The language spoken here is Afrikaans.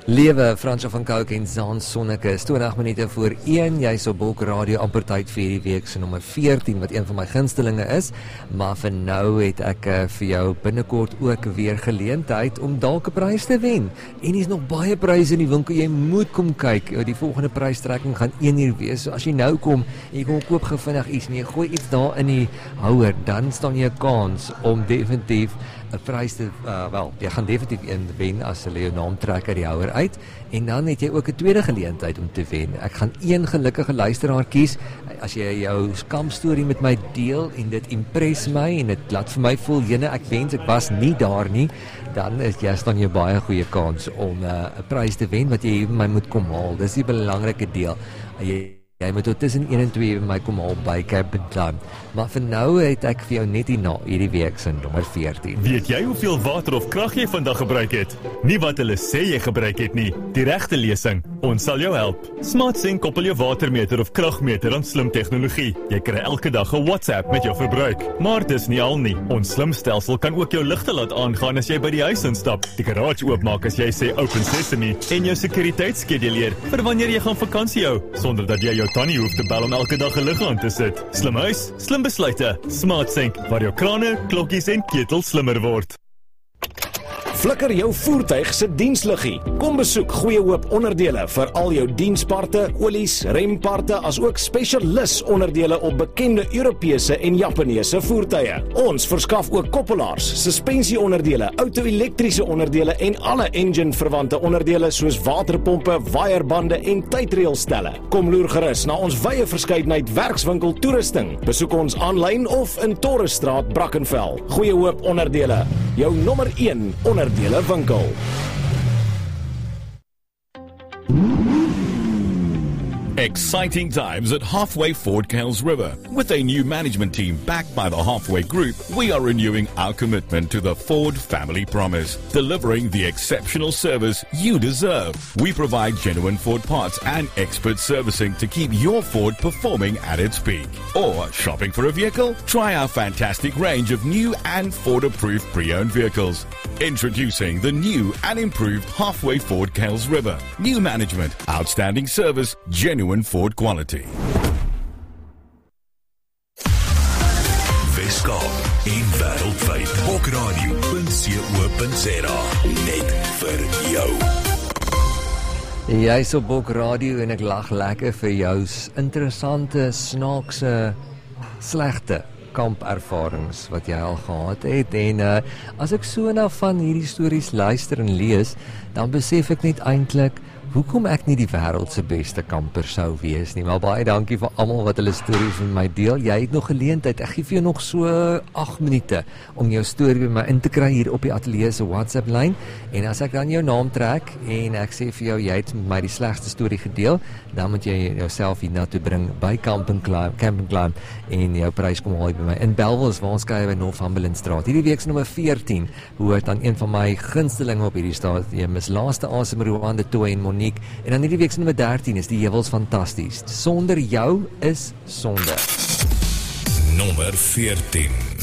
Lewe, Fransjo van Cooke en Zaan Sonneke, 20 minute voor 1, jy is op Bulk Radio amper tyd vir hierdie week se nommer 14, wat een van my gunstelinge is, maar vir nou het ek vir jou binnekort ook weer geleentheid om dalk 'n prys te wen, en hier is nog baie pryse in die winkel, jy moet kom kyk, die volgende prystrekking gaan 1 uur wees, so as jy nou kom, en jy kom koop gevinnig iets, en jy gooi iets daar in die houer, dan staan jy 'n kans om definitief 'n prys te, jy gaan definitief een wen as hulle jou naam trek uit die houer uit, en dan het jy ook 'n tweede geleentheid om te wen. Ek gaan een gelukkige luisteraar kies, as jy jou skampstorie met my deel, en dit impress my, en dit laat vir my voel, jene, ek wens ek was nie daar nie, dan is jy dan jy baie goeie kans om 'n prys te wen, wat jy hier my moet kom haal. Dis die belangrike deel. Jy moet tot tussen 1 en 2 my kom haal by Camping Climb. Maar vir nou het ek vir jou net hierna hierdie week se nommer 14. Weet jy hoeveel water of krag jy vandag gebruik het? Nie wat hulle sê jy gebruik het nie. Die regte lesing. Ons sal jou help. SmartSync koppel jou watermeter of kragmeter aan slim tegnologie. Jy kry elke dag 'n WhatsApp met jou verbruik. Maar dis nie al nie. Ons slim stelsel kan ook jou ligte laat aangaan as jy by die huis instap, die garage oopmaak as jy sê Open Sesame, en jou sekuriteitsskeduleer vir wanneer jy gaan vakansie hou, sonder dat jy jou tannie hoef te bel om elke dag 'n lig aan te sit. Slim huis, slim besluite. SmartSync, waar jou krane, klokkies en ketels slimmer word. Flikker jou voertuig se diensliggie. Kom besoek Goeie Hoop Onderdele vir al jou diensparte, olies, remparte, as ook spesialis onderdele op bekende Europese en Japaneese voertuie. Ons verskaf ook koppelaars, suspensieonderdele, auto-elektriese onderdele en alle engine-verwante onderdele soos waterpompe, waaierbande en tydreelstelle. Kom loer gerus na ons wye verskeidenheid werkswinkel toerusting. Besoek ons aanlyn of in Torresstraat, Brackenfell. Goeie Hoop Onderdele, jou nommer 1 onderdele winkel. Exciting times at Halfway Ford Kales River. With a new management team backed by the Halfway Group, we are renewing our commitment to the Ford family promise, delivering the exceptional service you deserve. We provide genuine Ford parts and expert servicing to keep your Ford performing at its peak. Or shopping for a vehicle? Try our fantastic range of new and Ford-approved pre-owned vehicles. Introducing the new and improved Halfway Ford Kales River. New management, outstanding service, genuine Ford quality. Weskaap en wêreldwyd. Bokradio.co.za. Net vir jou. Jy is op Bulk Radio en ek lag lekker vir jou interessante, snaakse, slegte kampervarings wat jy al gehad het, en as ek so na van hierdie stories luister en lees, dan besef ek net eintlik hoekom ek nie die wêreld se beste kamper sou wees nie, maar baie dankie vir almal wat hulle stories met my deel. Jy het nog geleentheid, ek gee vir jou nog so 8 minute om jou storie by my in te kry hier op die ateljee se WhatsApp lyn, en as ek dan jou naam trek en ek sê vir jou, jy het met my die slegste storie gedeel, dan moet jy jouself hier na toe bring by Camping Climb en jou prys kom haal by my in Bellville, waar ons kuier by Northumberlandstraat. Hierdie week se nommer 14 hoort aan een van my gunstelinge op hierdie stadium, Miss Laaste Asem, Rowan de Tooy en Monique. En dan hierdie week se nommer 13 is die Heuwels Fantasties. Sonder jou is sonde. Nommer 14.